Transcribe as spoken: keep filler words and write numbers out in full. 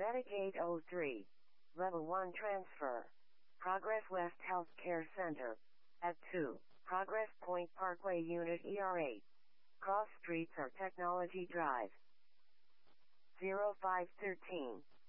Medicaid oh three. Level one transfer. Progress West Healthcare Center. At two. Progress Point Parkway Unit E R eight. Cross streets or Technology Drive. zero five one three.